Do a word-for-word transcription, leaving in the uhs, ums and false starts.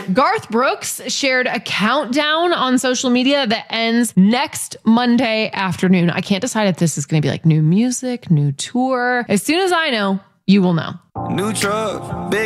Garth Brooks shared a countdown on social media that ends next Monday afternoon. I can't decide if this is going to be like new music, new tour. As soon as I know, you will know. New truck, big